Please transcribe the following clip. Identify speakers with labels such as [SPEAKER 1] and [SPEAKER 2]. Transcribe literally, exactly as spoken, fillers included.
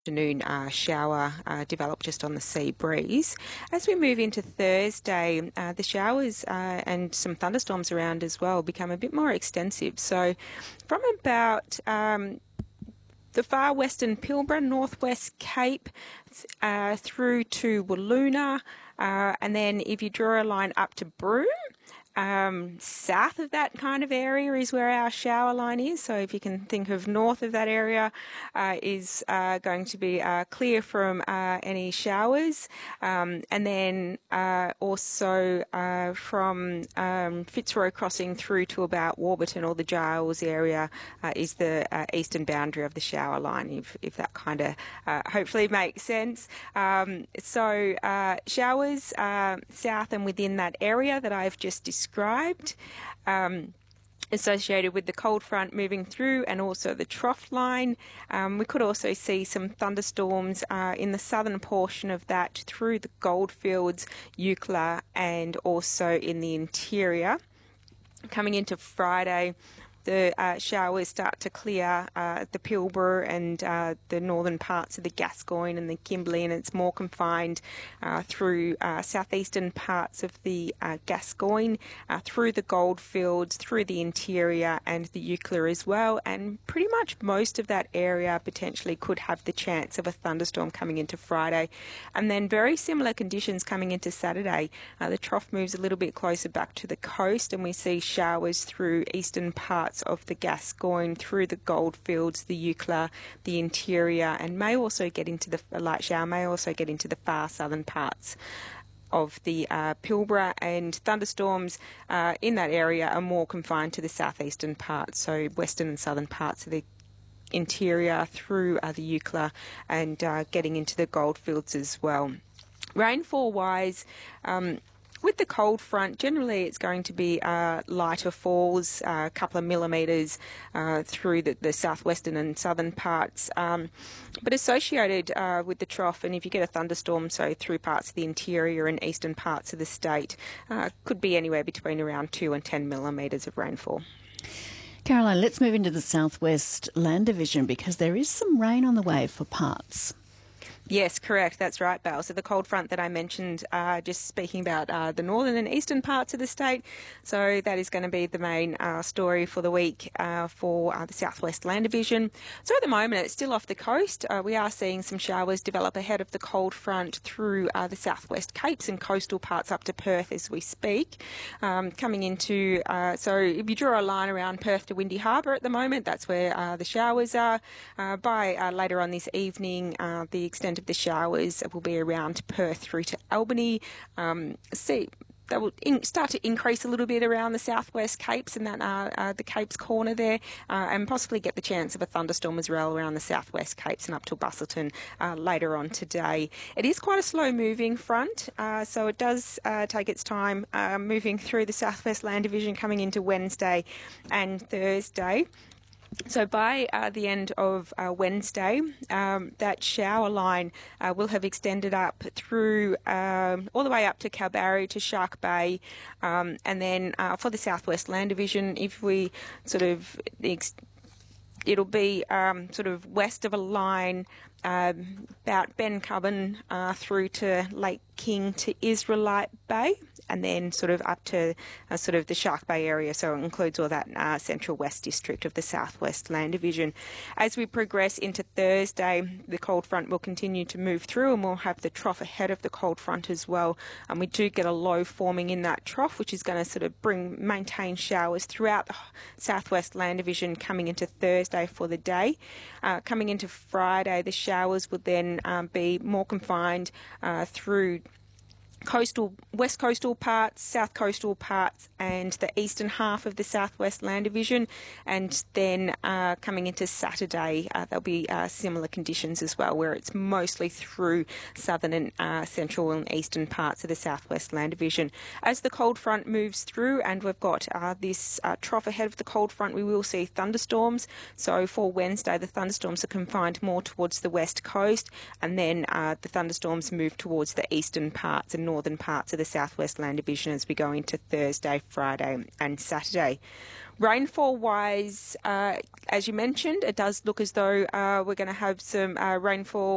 [SPEAKER 1] afternoon uh, shower uh, develop just on the sea breeze. As we move into Thursday, uh, the showers uh, and some thunderstorms around as well become a bit more extensive. So from about um, the far western Pilbara, northwest Cape, uh, through to Wiluna, uh, and then if you draw a line up to Broome, Um, south of that kind of area is where our shower line is. So if you can think of north of that area uh, is uh, going to be uh, clear from uh, any showers. Um, and then uh, also uh, from um, Fitzroy Crossing through to about Warburton or the Giles area uh, is the uh, eastern boundary of the shower line, if, if that kind of uh, hopefully makes sense. Um, so uh, showers uh, south and within that area that I've just described described, um, associated with the cold front moving through and also the trough line. Um, we could also see some thunderstorms uh, in the southern portion of that through the Goldfields, Eucla, and also in the interior. Coming into Friday, the uh, showers start to clear uh, the Pilbara and uh, the northern parts of the Gascoyne and the Kimberley, and it's more confined uh, through uh, southeastern parts of the uh, Gascoyne, uh, through the Goldfields, through the interior and the Eucla as well, and pretty much most of that area potentially could have the chance of a thunderstorm coming into Friday. And then very similar conditions coming into Saturday. Uh, the trough moves a little bit closer back to the coast, and we see showers through eastern parts of the Gascoyne, through the Goldfields, the Eucla, the interior, and may also get into the a light shower, may also get into the far southern parts of the uh, Pilbara, and thunderstorms uh, in that area are more confined to the southeastern parts, so western and southern parts of the interior through uh, the Eucla and uh, getting into the Goldfields as well. Rainfall wise, um, with the cold front, generally it's going to be uh, lighter falls, uh, a couple of millimetres uh, through the, the southwestern and southern parts, um, but associated uh, with the trough, and if you get a thunderstorm, so through parts of the interior and eastern parts of the state, uh, could be anywhere between around two and ten millimetres of rainfall.
[SPEAKER 2] Caroline, let's move into the southwest land division because there is some rain on the way for parts.
[SPEAKER 1] Yes, correct. That's right, Belle. So the cold front that I mentioned, uh, just speaking about uh, the northern and eastern parts of the state. So that is going to be the main uh, story for the week uh, for uh, the southwest land division. So at the moment, it's still off the coast. Uh, we are seeing some showers develop ahead of the cold front through uh, the southwest Capes and coastal parts up to Perth as we speak. Um, coming into, uh, so if you draw a line around Perth to Windy Harbour at the moment, that's where uh, the showers are. Uh, by uh, later on this evening, uh, the extent of the showers will be around Perth through to Albany. Um, see, they will in, start to increase a little bit around the southwest Capes and that uh, uh, the Capes corner there, uh, and possibly get the chance of a thunderstorm as well around the southwest Capes and up to Busselton uh, later on today. It is quite a slow moving front, uh, so it does uh, take its time uh, moving through the southwest land division coming into Wednesday and Thursday. So by uh, the end of uh, Wednesday, um, that shower line uh, will have extended up through um, all the way up to Kalbarri to Shark Bay, um, and then uh, for the Southwest Land Division, if we sort of ex it'll be um, sort of west of a line um, about Ben Cubbon uh, through to Lake King to Israelite Bay, and then sort of up to uh, sort of the Shark Bay area, so it includes all that uh, central west district of the Southwest Land Division. As we progress into Thursday, the cold front will continue to move through, and we'll have the trough ahead of the cold front as well. And we do get a low forming in that trough, which is going to sort of bring maintain showers throughout the Southwest Land Division coming into Thursday for the day. Uh, coming into Friday, the showers will then um, be more confined uh, through coastal, west coastal parts, south coastal parts, and the eastern half of the Southwest Land Division. And then uh, coming into Saturday, uh, there'll be uh, similar conditions as well, where it's mostly through southern and uh, central and eastern parts of the Southwest Land Division. As the cold front moves through, and we've got uh, this uh, trough ahead of the cold front, we will see thunderstorms. So for Wednesday, the thunderstorms are confined more towards the west coast, and then uh, the thunderstorms move towards the eastern parts and northern parts of the Southwest Land Division as we go into Thursday, Friday and Saturday. Rainfall-wise, uh, as you mentioned, it does look as though uh, we're going to have some uh, rainfall